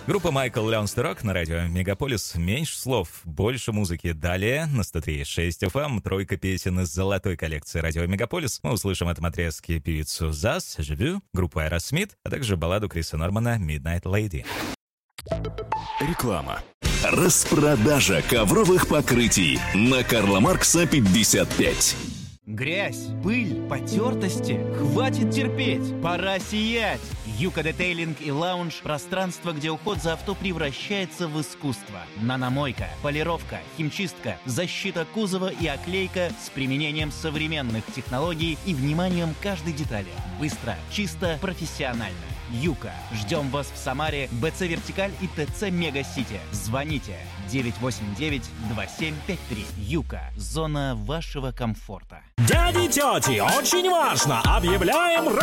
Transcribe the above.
Группа Майкл Learns to Rock на радио Мегаполис. Меньше слов, больше музыки. Далее на 103.6 FM тройка песен из золотой коллекции радио Мегаполис. Мы услышим в этом отрезке певицу Заз, Je veux, группу Aerosmith, а также балладу Криса Нормана Midnight Lady. Реклама. Распродажа ковровых покрытий на Карла Маркса 55. Грязь, пыль, потертости. Хватит терпеть, пора сиять. Юка Детейлинг и Лаунж – пространство, где уход за авто превращается в искусство. Наномойка, полировка, химчистка, защита кузова и оклейка с применением современных технологий и вниманием к каждой детали. Быстро, чисто, профессионально. Юка. Ждем вас в Самаре, БЦ Вертикаль и ТЦ Мега-Сити. Звоните 989-2753. Юка. Зона вашего комфорта. Дяди, тети, очень важно! Объявляем